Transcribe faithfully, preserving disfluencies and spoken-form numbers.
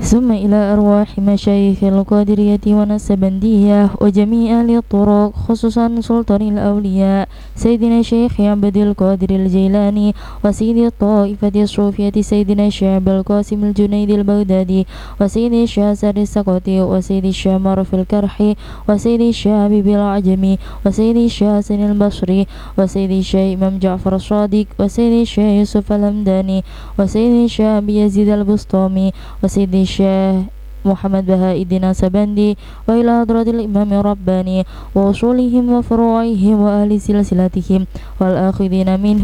ثم إلى أرواح مشايخ القادرية ونسبندية وجميع أهل الطرق خصوصا سلطان الأولياء سيدنا الشيخ عبد القادر الجيلاني وسيد الطائفة الصوفية سيدنا الشيخ القاسم الجنيد البغدادي وسيد الشيخ سر السقطي وسيد الشيخ معروف الكرحي وسيد الشيخ حبيب العجمي وسيد الشيخ حسن البصري وسيد الشيخ إمام جعفر الصادق وسيد الشيخ يوسف الهمداني وسيد الشيخ أبي يزيد البسطامي وسيد الشيخ محمد بهاء الدين السبندي وإلى حضرة الإمام الرباني وأصولهم وفروعهم وأهل سلسلتهم والآخذين منه